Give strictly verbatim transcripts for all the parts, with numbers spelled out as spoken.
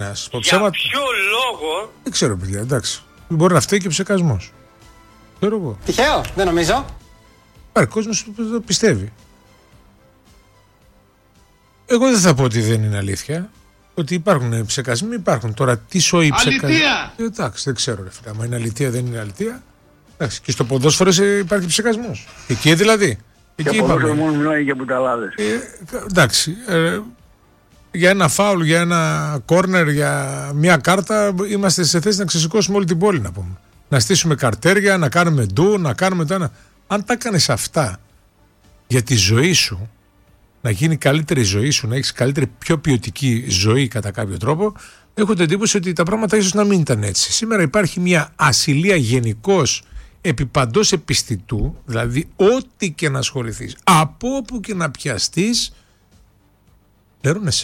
Να σας πω Για ψέματα. ποιο λόγο? Δεν ξέρω, παιδιά, εντάξει. Μπορεί να φταίει και ψεκασμός. Ξέρω εγώ. Τυχαίο, δεν νομίζω. Υπάρχει κόσμος που το πιστεύει. Εγώ δεν θα πω ότι δεν είναι αλήθεια. Ότι υπάρχουν ψεκασμοί, υπάρχουν. Τώρα τι σοή ψεκασμοί. Αλήθεια! Εντάξει, δεν ξέρω, ρε φίλε. Αν είναι αλήθεια, δεν είναι αλήθεια. Εντάξει, και στο ποδόσφαιρο υπάρχει ψεκασμός. Εκεί δηλαδή. Εκεί και είπαμε. μόνο μιλάει για μπουταλάδες. Ε, εντάξει. Ε, για ένα φάουλ, για ένα κόρνερ, για μια κάρτα, είμαστε σε θέση να ξεσηκώσουμε όλη την πόλη, να πούμε. Να στήσουμε καρτέρια, να κάνουμε ντου, να κάνουμε το ένα. Αν τα κάνεις αυτά για τη ζωή σου, να γίνει καλύτερη ζωή σου, να έχεις καλύτερη, πιο ποιοτική ζωή κατά κάποιο τρόπο, έχω την εντύπωση ότι τα πράγματα ίσως να μην ήταν έτσι. Σήμερα υπάρχει μια ασυλία γενικώς επί παντός επιστητού, δηλαδή ό,τι και να ασχοληθείς, από όπου και να πιαστείς, λερώνεσαι.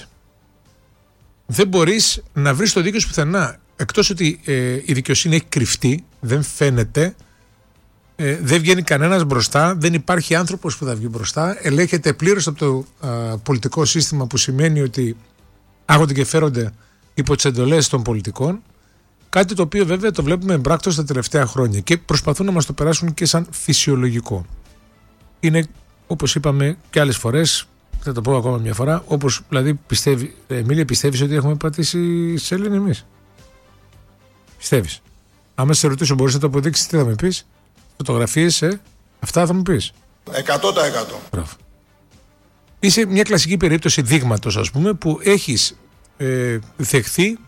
Δεν μπορείς να βρεις το δίκαιο σου πουθενά. Εκτός ότι ε, η δικαιοσύνη έχει κρυφτεί, δεν φαίνεται, ε, δεν βγαίνει κανένας μπροστά, δεν υπάρχει άνθρωπος που θα βγει μπροστά, ελέγχεται πλήρως από το α, πολιτικό σύστημα, που σημαίνει ότι άγονται και φέρονται υπό τις εντολές των πολιτικών, κάτι το οποίο βέβαια το βλέπουμε εμπράκτος τα τελευταία χρόνια και προσπαθούν να μας το περάσουν και σαν φυσιολογικό. Είναι, όπως είπαμε και άλλες φορές, θα το πω ακόμα μια φορά, όπως δηλαδή πιστεύει, Εμίλια, πιστεύεις ότι έχουμε πατήσει σε Έλληνες εμείς? Πιστεύεις? Άμα σε ρωτήσω, μπορείς να το αποδείξεις, τι θα με πεις? Φωτογραφίες, ε? Αυτά θα μου πεις? εκατό τοις εκατό. Μπράβο. Είσαι μια κλασική περίπτωση δείγματος, ας πούμε, που έχεις ε, δεχθεί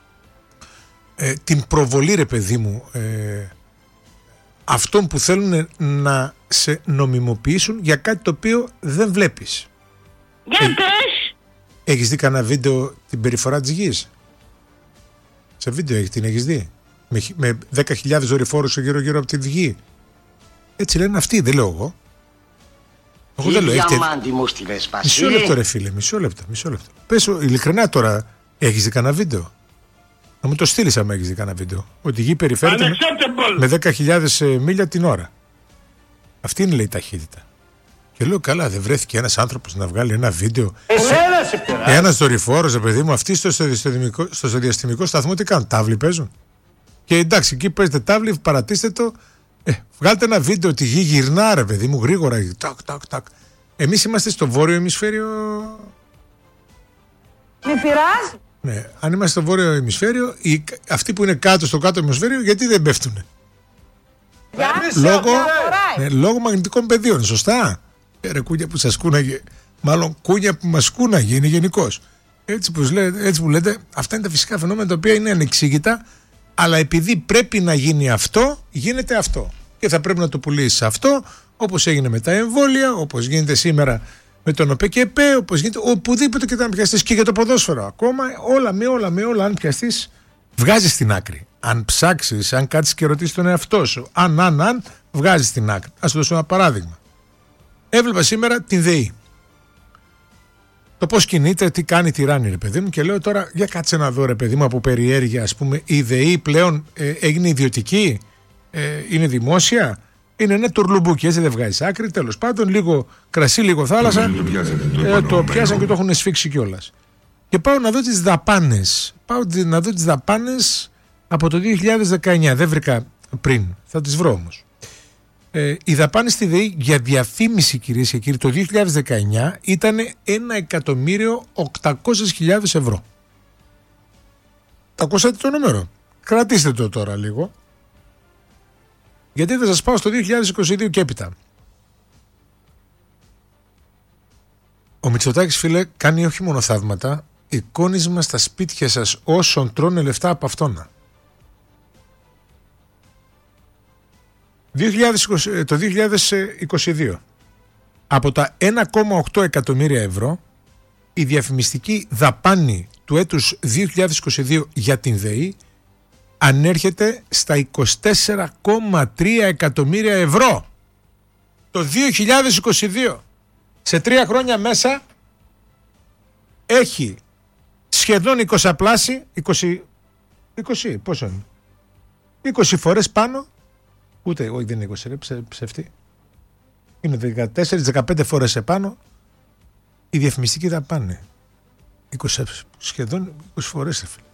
ε, την προβολή, ρε παιδί μου, ε, αυτών που θέλουν να σε νομιμοποιήσουν για κάτι το οποίο δεν βλέπεις. Για πες! Έχεις δει κανένα βίντεο την περιφορά της γης? Σε βίντεο έχει, την έχεις δει? Με, με δέκα χιλιάδες δορυφόρους γύρω γύρω από τη γη. Έτσι λένε αυτοί, δεν λέω εγώ. Εγώ δεν λέω. Έχετε... Μισό λεπτό, ρε φίλε, μισό λεπτό, μισό λεπτό. Πες ειλικρινά τώρα, έχεις δει κανένα βίντεο? Να μου το στείλεις άμα έχεις δει κανένα βίντεο. Ότι η γη περιφέρεται με, με δέκα χιλιάδες μίλια την ώρα. Αυτή είναι, λέει, η ταχύτητα. Και λέω, καλά, δεν βρέθηκε ένας άνθρωπος να βγάλει ένα βίντεο? Ένας δορυφόρος, ρε παιδί μου, αυτοί στο, στο, στο, στο διαστημικό σταθμό τι κάνουν? Τάβλοι παίζουν. Και εντάξει, εκεί παίζετε τάβλοι, παρατήστε το. Ε, βγάλτε ένα βίντεο, τη γη γυρνά, ρε παιδί μου, γρήγορα. Τακ, τακ, τακ. Εμείς είμαστε στο βόρειο ημισφαίριο. Με πειράζει. Ναι, αν είμαστε στο βόρειο ημισφαίριο, οι, αυτοί που είναι κάτω στο κάτω ημισφαίριο, γιατί δεν πέφτουνε? Λόγω, ναι, λόγω μαγνητικών πεδίων, σωστά. Ε, ρε, κούνια που σας κούναγε, μάλλον κούνια που μας κούναγε, είναι γενικώς. Έτσι που, λέτε, έτσι που λέτε, αυτά είναι τα φυσικά φαινόμενα τα οποία είναι ανεξήγητα, αλλά επειδή πρέπει να γίνει αυτό, γίνεται αυτό. Και θα πρέπει να το πουλήσεις αυτό, όπως έγινε με τα εμβόλια, όπως γίνεται σήμερα με τον ΟΠΕΚΕΠΕ, όπως γίνεται οπουδήποτε και αν πιαστείς, και για το ποδόσφαιρο. Ακόμα όλα με όλα με όλα, αν πιαστείς, βγάζεις την άκρη. Αν ψάξεις, αν κάτσεις και ρωτήσεις τον εαυτό σου, αν, αν, αν, βγάζεις την άκρη. Ας σου δώσω ένα παράδειγμα. Έβλεπα σήμερα την ΔΕΗ. Το πώς κινείται, τι κάνει, τι ράνει, ρε παιδί μου, και λέω τώρα, για κάτσε να δω, ρε παιδί μου, από περιέργεια, ας πούμε, η ΔΕΗ πλέον ε, έγινε ιδιωτική, ε, είναι δημόσια, είναι ένα τουρλουμπούκι, έτσι δεν βγάζει άκρη. Τέλος πάντων, λίγο κρασί, λίγο θάλασσα, ε, το πιάσαν και το έχουν σφίξει κιόλας. Και πάω να δω τις δαπάνες. Πάω να δω τις δαπάνες από το δύο χιλιάδες δεκαεννιά. Δεν βρήκα πριν, θα τις βρω όμως. Ε, οι δαπάνες στη ΔΕΗ για διαφήμιση, κυρίες και κύριοι, το δύο χιλιάδες δεκαεννιά ήταν ένα εκατομμύριο οκτακόσιες χιλιάδες ευρώ. Τα ακούσατε το νούμερο? Κρατήστε το τώρα λίγο, γιατί θα σας πάω στο δύο χιλιάδες είκοσι δύο και έπειτα. Ο Μητσοτάκης, φίλε, κάνει όχι μόνο θαύματα, εικόνισμα στα σπίτια σας όσων τρώνε λεφτά από αυτόνα. Το δύο χιλιάδες είκοσι δύο, από τα ένα κόμμα οκτώ εκατομμύρια ευρώ, η διαφημιστική δαπάνη του έτους δύο χιλιάδες είκοσι δύο για την ΔΕΗ ανέρχεται στα είκοσι τέσσερα κόμμα τρία εκατομμύρια ευρώ. Το δύο χιλιάδες είκοσι δύο. Σε τρία χρόνια μέσα έχει σχεδόν εικοσαπλάσει, είκοσι, είκοσι, πόσο είναι, είκοσι φορές πάνω, ούτε, όχι δεν είναι είκοσι, ρε, ψε, ψευτή, είναι δεκατέσσερα δεκαπέντε φορές επάνω η διαφημιστική δαπάνη. είκοσι, σχεδόν είκοσι φορές, φίλε.